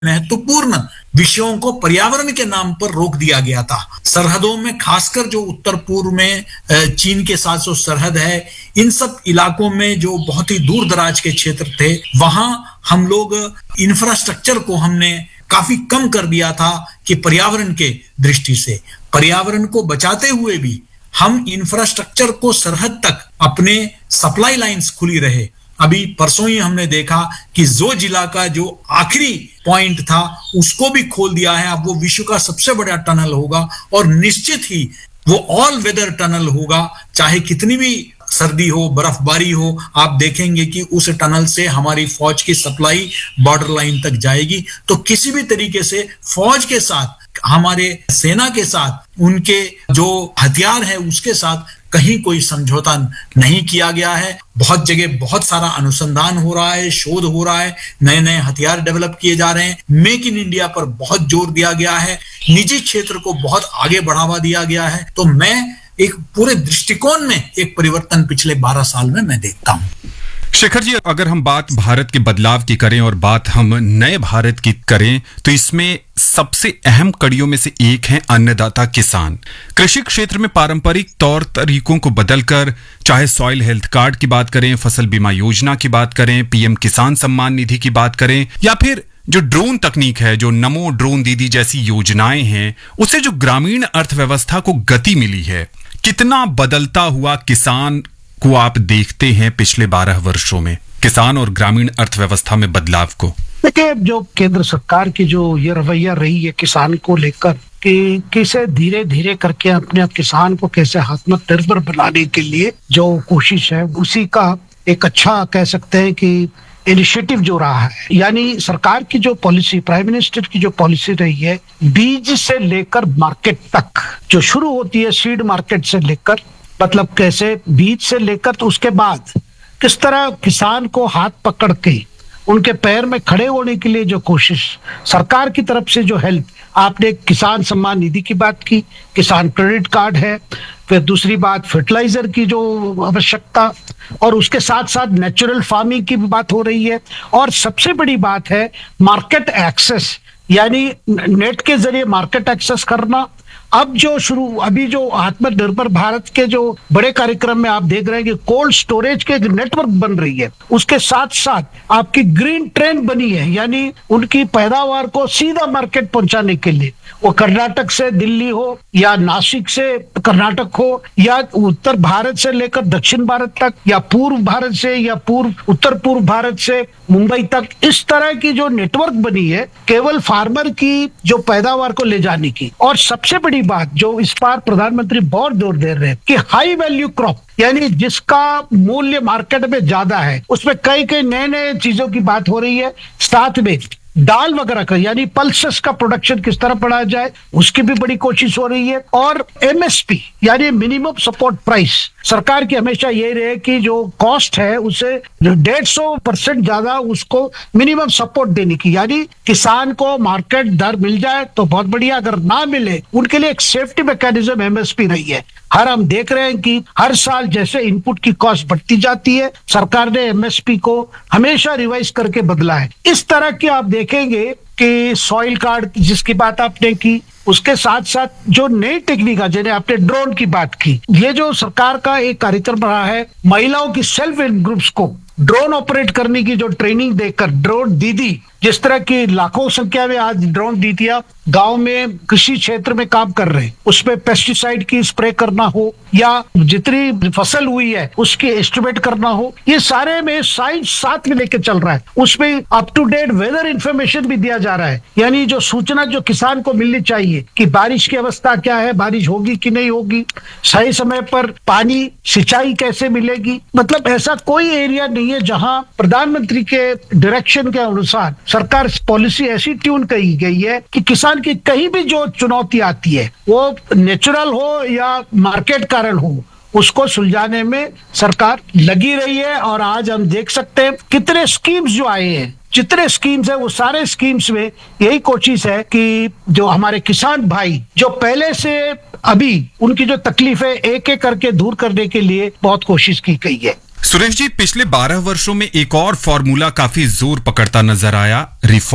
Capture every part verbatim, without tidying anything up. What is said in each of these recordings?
महत्वपूर्ण विषयों को पर्यावरण के नाम पर रोक दिया गया था। सरहदों में, खासकर जो उत्तर पूर्व में चीन के साथ जो सरहद है, इन सब इलाकों में जो बहुत ही दूर दराज के क्षेत्र थे, वहां हम लोग इंफ्रास्ट्रक्चर को हमने काफी कम कर दिया था कि पर्यावरण के दृष्टि से, पर्यावरण को बचाते हुए भी हम इंफ्रास्ट्रक्चर को सरहद तक अपने सप्लाई लाइंस खुली रहे। अभी परसों ही हमने देखा कि जो जिला का जो आखिरी पॉइंट था उसको भी खोल दिया है। अब वो विश्व का सबसे बड़ा टनल होगा और निश्चित ही वो ऑल वेदर टनल होगा, चाहे कितनी भी सर्दी हो, बर्फबारी हो, आप देखेंगे कि उस टनल से हमारी फौज की सप्लाई बॉर्डर लाइन तक जाएगी। तो किसी भी तरीके से फौज के साथ, हमारे सेना के साथ, उनके जो हथियार है उसके साथ कहीं कोई समझौता नहीं किया गया है। बहुत जगह बहुत सारा अनुसंधान हो रहा है, शोध हो रहा है, नए नए हथियार डेवलप किए जा रहे हैं। मेक इन इंडिया पर बहुत जोर दिया गया है, निजी क्षेत्र को बहुत आगे बढ़ावा दिया गया है। तो मैं एक पूरे दृष्टिकोण में एक परिवर्तन पिछले बारह साल में मैं देखता हूं। शेखर जी, अगर हम बात भारत के बदलाव की करें और बात हम नए भारत की करें, तो इसमें सबसे अहम कड़ियों में से एक है अन्नदाता किसान। कृषि क्षेत्र में पारंपरिक तौर तरीकों को बदलकर, चाहे सॉइल हेल्थ कार्ड की बात करें, फसल बीमा योजना की बात करें, पीएम किसान सम्मान निधि की बात करें, या फिर जो ड्रोन तकनीक है, जो नमो ड्रोन दीदी जैसी योजनाएं हैं, उससे जो ग्रामीण अर्थव्यवस्था को गति मिली है, कितना बदलता हुआ किसान को आप देखते हैं पिछले बारह वर्षों में, किसान और ग्रामीण अर्थव्यवस्था में बदलाव को? देखिए, जो केंद्र सरकार की जो ये रवैया रही है किसान को लेकर कि कैसे धीरे धीरे करके अपने किसान को कैसे आत्मनिर्भर बनाने के लिए जो कोशिश है, उसी का एक अच्छा कह सकते हैं कि इनिशिएटिव जो रहा है। यानी सरकार की जो पॉलिसी, प्राइम मिनिस्टर की जो पॉलिसी रही है, बीज से लेकर मार्केट तक, जो शुरू होती है सीड मार्केट से लेकर, मतलब कैसे बीज से लेकर तो उसके बाद किस तरह किसान को हाथ पकड़ के उनके पैर में खड़े होने के लिए जो कोशिश सरकार की तरफ से जो हेल्प, आपने किसान सम्मान निधि की बात की, किसान क्रेडिट कार्ड है, फिर दूसरी बात फर्टिलाइजर की जो आवश्यकता, और उसके साथ साथ नेचुरल फार्मिंग की भी बात हो रही है, और सबसे बड़ी बात है मार्केट एक्सेस, यानी नेट के जरिए मार्केट एक्सेस करना। अब जो शुरू अभी जो आत्मनिर्भर भारत के जो बड़े कार्यक्रम में आप देख रहे हैं कि कोल्ड स्टोरेज के नेटवर्क बन रही है, उसके साथ साथ आपकी ग्रीन ट्रेन बनी है, यानी उनकी पैदावार को सीधा मार्केट पहुंचाने के लिए, वो कर्नाटक से दिल्ली हो या नासिक से कर्नाटक हो या उत्तर भारत से लेकर दक्षिण भारत तक या पूर्व भारत से या पूर्व उत्तर पूर्व भारत से मुंबई तक, इस तरह की जो नेटवर्क बनी है केवल फार्मर की जो पैदावार को ले जाने की। और सबसे बड़ी बात जो इस बार प्रधानमंत्री बहुत जोर दे रहे हैं कि हाई वैल्यू क्रॉप, यानी जिसका मूल्य मार्केट में ज्यादा है, उसमें कई कई नए नए चीजों की बात हो रही है। साथ में दाल वगैरह का, यानी पल्सेस का प्रोडक्शन किस तरह बढ़ाया जाए, उसकी भी बड़ी कोशिश हो रही है। और एमएसपी यानी मिनिमम सपोर्ट प्राइस, सरकार की हमेशा यही रहे कि जो कॉस्ट है उसे डेढ़ सौ परसेंट ज्यादा उसको मिनिमम सपोर्ट देने की, यानी किसान को मार्केट दर मिल जाए तो बहुत बढ़िया, अगर ना मिले उनके लिए एक सेफ्टी मैकेनिज्म एमएसपी रही है। हर हम देख रहे हैं कि हर साल जैसे इनपुट की कॉस्ट बढ़ती जाती है, सरकार ने एमएसपी को हमेशा रिवाइज करके बदला है। इस तरह की आप देखेंगे कि सॉइल कार्ड जिसकी बात आपने की, उसके साथ साथ जो नई टेक्निक है, जैसे आपने ड्रोन की बात की, ये जो सरकार का एक कार्यक्रम रहा है, महिलाओं की सेल्फ हेल्प ग्रुप्स को ड्रोन ऑपरेट करने की जो ट्रेनिंग देकर, ड्रोन दीदी जिस तरह की लाखों संख्या में आज ड्रोन दीदियां गांव में कृषि क्षेत्र में काम कर रहे हैं, उसमें पेस्टिसाइड की स्प्रे करना हो या जितनी फसल हुई है उसकी एस्टिमेट करना हो, ये सारे में साइंस साथ में लेके चल रहा है। उसमें up to date weather information भी दिया जा रहा है, यानी जो सूचना जो किसान को मिलनी चाहिए कि बारिश की अवस्था क्या है, बारिश होगी कि नहीं होगी, सही समय पर पानी सिंचाई कैसे मिलेगी। मतलब ऐसा कोई एरिया नहीं है जहां प्रधानमंत्री के डायरेक्शन के अनुसार सरकार पॉलिसी ऐसी ट्यून की गई है कि किसान की कहीं भी जो चुनौती आती है, वो नेचुरल हो या मार्केट कारण हो, उसको सुलझाने में सरकार लगी रही है। और आज हम देख सकते हैं कितने स्कीम्स जो आए हैं, जितने स्कीम्स है वो सारे स्कीम्स में यही कोशिश है कि जो हमारे किसान भाई जो पहले से अभी उनकी जो तकलीफ है एक एक करके दूर करने के लिए बहुत कोशिश की गई है। सुरेश जी, पिछले बारह वर्षों में एक और फॉर्मूला काफी जोर पकड़ता नजर आया, रिफॉर्म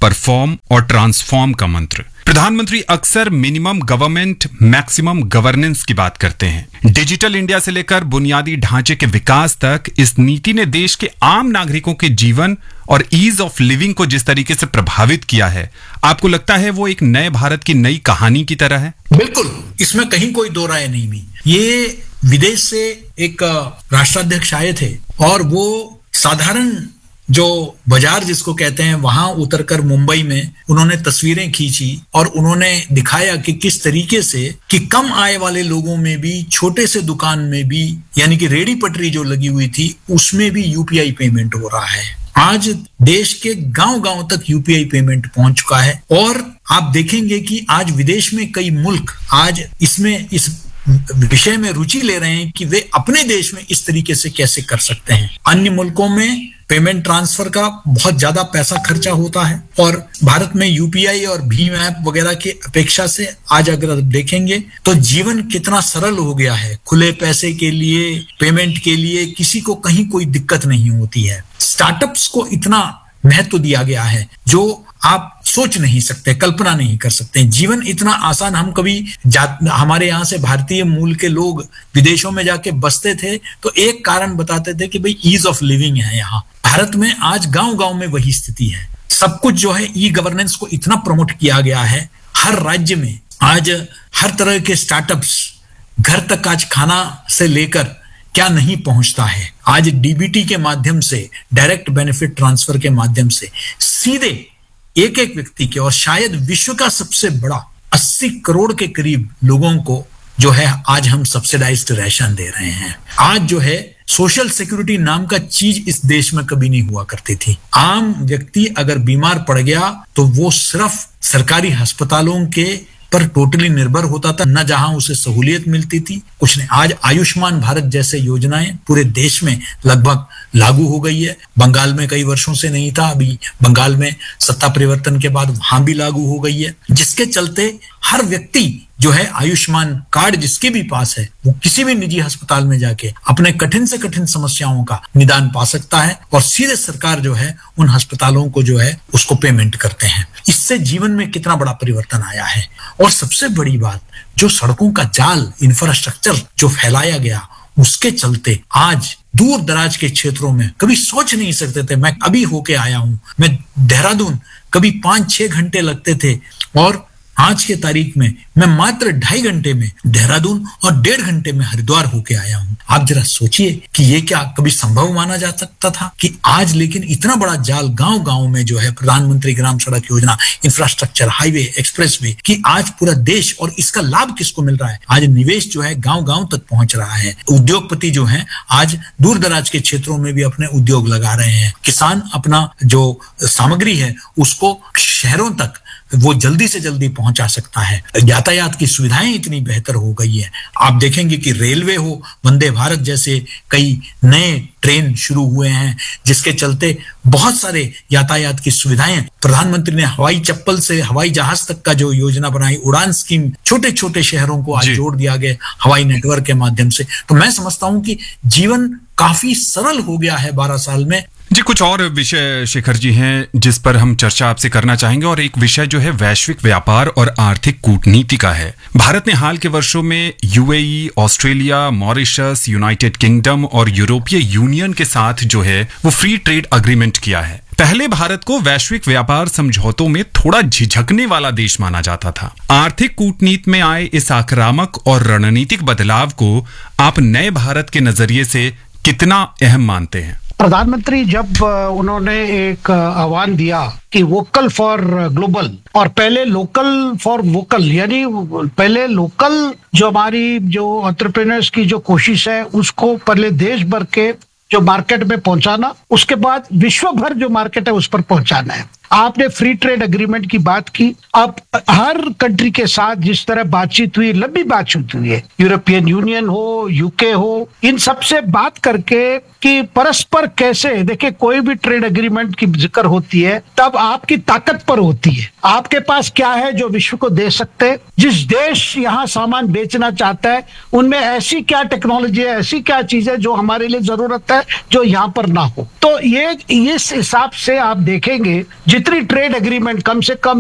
परफॉर्म और ट्रांसफॉर्म का मंत्र। प्रधानमंत्री अक्सर मिनिमम गवर्नमेंट मैक्सिमम गवर्नेंस की बात करते हैं। डिजिटल इंडिया से लेकर बुनियादी ढांचे के विकास तक इस नीति ने देश के आम नागरिकों के जीवन और ईज ऑफ लिविंग को जिस तरीके से प्रभावित किया है, आपको लगता है वो एक नए भारत की नई कहानी की तरह है? बिल्कुल, इसमें कहीं कोई दो राय नहीं हुई। ये विदेश से एक राष्ट्राध्यक्ष आए थे और वो साधारण जो बाजार जिसको कहते हैं वहां उतरकर मुंबई में उन्होंने तस्वीरें खींची और उन्होंने दिखाया कि किस तरीके से कि कम आय वाले लोगों में भी, छोटे से दुकान में भी, यानी कि रेडी पटरी जो लगी हुई थी उसमें भी यूपीआई पेमेंट हो रहा है। आज देश के गांव-गांव तक यूपीआई पेमेंट पहुंच चुका है और आप देखेंगे कि आज विदेश में कई मुल्क आज इसमें इस विषय में रुचि ले रहे हैं कि वे अपने देश में इस तरीके से कैसे कर सकते हैं। अन्य मुल्कों में पेमेंट ट्रांसफर का बहुत ज्यादा पैसा खर्चा होता है और भारत में यूपीआई और भीम ऐप वगैरह की अपेक्षा से आज अगर देखेंगे तो जीवन कितना सरल हो गया है। खुले पैसे के लिए, पेमेंट के लिए किसी को कहीं कोई दिक्कत नहीं होती है। स्टार्टअप्स को इतना महत्व दिया गया है जो आप सोच नहीं सकते, कल्पना नहीं कर सकते। जीवन इतना आसान, हम कभी हमारे यहाँ से भारतीय मूल के लोग विदेशों में जाके बसते थे तो एक कारण बताते थे कि भाई ईज ऑफ लिविंग है यहाँ। भारत में आज गांव-गांव में वही स्थिति है। सब कुछ जो है ई गवर्नेंस को इतना प्रमोट किया गया है। हर राज्य में आज हर तरह के स्टार्टअप्स, घर तक आज खाना से लेकर क्या नहीं पहुंचता है। आज डीबीटी के माध्यम से, डायरेक्ट बेनिफिट ट्रांसफर के माध्यम से सीधे एक एक व्यक्ति के, और शायद विश्व का सबसे बड़ा अस्सी करोड़ के करीब लोगों को जो है आज हम सब्सिडाइज्ड राशन दे रहे हैं। आज जो है सोशल सिक्योरिटी नाम का चीज इस देश में कभी नहीं हुआ करती थी। आम व्यक्ति अगर बीमार पड़ गया तो वो सिर्फ सरकारी अस्पतालों के पर टोटली निर्भर होता था, न जहां उसे सहूलियत मिलती थी कुछ नहीं। आज आयुष्मान भारत जैसे योजनाएं पूरे देश में लगभग लागू हो गई है। बंगाल में कई वर्षों से नहीं था, अभी बंगाल में सत्ता परिवर्तन के बाद वहां भी लागू हो गई है, जिसके चलते हर व्यक्ति जो है आयुष्मान कार्ड जिसके भी पास है वो किसी भी निजी अस्पताल में जाके अपने कठिन से कठिन समस्याओं का निदान पा सकता है और सीधे सरकार जो है उन अस्पतालों को जो है उसको पेमेंट करते हैं। इससे जीवन में कितना बड़ा परिवर्तन आया है। और सबसे बड़ी बात, जो सड़कों का जाल, इंफ्रास्ट्रक्चर जो फैलाया गया, उसके चलते आज दूर दराज के क्षेत्रों में कभी सोच नहीं सकते थे। मैं अभी होके आया हूं, मैं देहरादून कभी पांच छह घंटे लगते थे और आज के तारीख में मैं मात्र ढाई घंटे में देहरादून और डेढ़ घंटे में हरिद्वार होके आया हूं। आप जरा सोचिए कि ये क्या कभी संभव माना जा सकता था कि आज लेकिन इतना बड़ा जाल गांव-गांव में जो है प्रधानमंत्री ग्राम सड़क योजना, इंफ्रास्ट्रक्चर, हाईवे, एक्सप्रेसवे कि आज पूरा देश, और इसका लाभ किसको मिल रहा है? आज निवेश जो है गांव-गांव तक पहुंच रहा है। उद्योगपति जो है आज दूर दराज के क्षेत्रों में भी अपने उद्योग लगा रहे हैं। किसान अपना जो सामग्री है उसको शहरों तक वो जल्दी से जल्दी पहुंचा सकता है। यातायात की सुविधाएं इतनी बेहतर हो गई है। आप देखेंगे कि रेलवे हो, वंदे भारत जैसे कई नए ट्रेन शुरू हुए हैं जिसके चलते बहुत सारे यातायात की सुविधाएं, प्रधानमंत्री ने हवाई चप्पल से हवाई जहाज तक का जो योजना बनाई, उड़ान स्कीम, छोटे छोटे शहरों को आज जोड़ दिया गया हवाई नेटवर्क के माध्यम से। तो मैं समझता हूं कि जीवन काफी सरल हो गया है बारह साल में। जी, कुछ और विषय शेखर जी हैं जिस पर हम चर्चा आपसे करना चाहेंगे, और एक विषय जो है वैश्विक व्यापार और आर्थिक कूटनीति का है। भारत ने हाल के वर्षों में UAE, Australia, Mauritius, United kingdom और यूरोपीय यूनियन के साथ जो है वो फ्री ट्रेड अग्रीमेंट किया है। पहले भारत को वैश्विक व्यापार समझौतों में थोड़ा झिझकने वाला देश माना जाता था। आर्थिक कूटनीति में आए इस आक्रामक और रणनीतिक बदलाव को आप नए भारत के नजरिए से कितना अहम मानते हैं? प्रधानमंत्री जब उन्होंने एक आह्वान दिया कि वोकल फॉर ग्लोबल और पहले लोकल फॉर वोकल, यानी पहले लोकल जो हमारी जो एंटरप्रेन्योर्स की जो कोशिश है उसको पहले देश भर के जो मार्केट में पहुंचाना, उसके बाद विश्व भर जो मार्केट है उस पर पहुंचाना है। आपने फ्री ट्रेड एग्रीमेंट की बात की। अब हर कंट्री के साथ जिस तरह बातचीत हुई, लंबी बातचीत हुई है, यूरोपियन यूनियन हो, यूके हो, इन सब से बात करके कि परस्पर कैसे, देखिए कोई भी ट्रेड एग्रीमेंट की जिक्र होती है तब आपकी ताकत पर होती है, आपके पास क्या है जो विश्व को दे सकते हैं। जिस देश यहाँ सामान बेचना चाहता है उनमें ऐसी क्या टेक्नोलॉजी है, ऐसी क्या चीज है जो हमारे लिए जरूरत है जो यहाँ पर ना हो। तो ये इस हिसाब से आप देखेंगे जितनी ट्रेड एग्रीमेंट कम से कम